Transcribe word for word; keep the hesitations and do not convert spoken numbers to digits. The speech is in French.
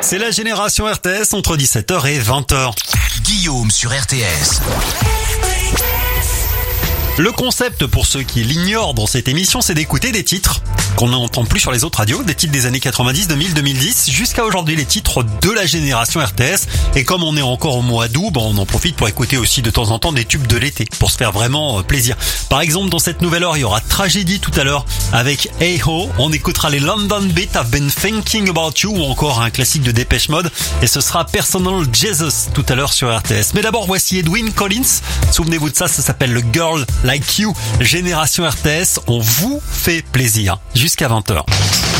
C'est la génération R T S entre dix-sept heures et vingt heures. Guillaume sur R T S. Le concept, pour ceux qui l'ignorent dans cette émission, c'est d'écouter des titres qu'on n'entend plus sur les autres radios, des titres des années quatre-vingt-dix, deux mille, deux mille dix, jusqu'à aujourd'hui les titres de la génération R T S. Et comme on est encore au mois d'août, ben on en profite pour écouter aussi de temps en temps des tubes de l'été, pour se faire vraiment plaisir. Par exemple, dans cette nouvelle heure, il y aura Tragédie tout à l'heure avec Hey Ho. On écoutera les London Beat, I've Been Thinking About You, ou encore un classique de Dépêche Mode. Et ce sera Personal Jesus tout à l'heure sur R T S. Mais d'abord, voici Edwyn Collins. Souvenez-vous de ça, ça s'appelle le Girl Like You. Génération R T S, on vous fait plaisir. Jusqu'à vingt heures.